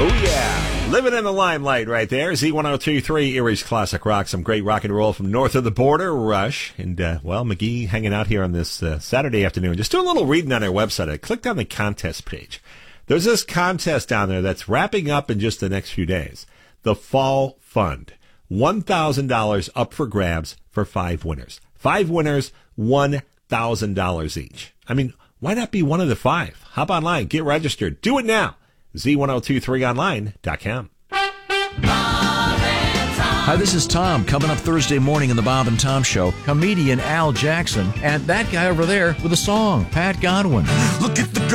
Oh, yeah. Living in the limelight right there. Z1023, Erie's Classic Rock. Some great rock and roll from north of the border, Rush. And, McGee hanging out here on this Saturday afternoon. Just doing a little reading on our website. I clicked on the contest page. There's this contest down there that's wrapping up in just the next few days. The Fall Fund. $1,000 up for grabs for 5 winners. 5 winners, $1,000 each. I mean, why not be one of the 5? Hop online, get registered. Do it now. Z1023online.com. Hi, this is Tom. Coming up Thursday morning in the Bob and Tom Show, comedian Al Jackson and that guy over there with a song, Pat Godwin. Look at the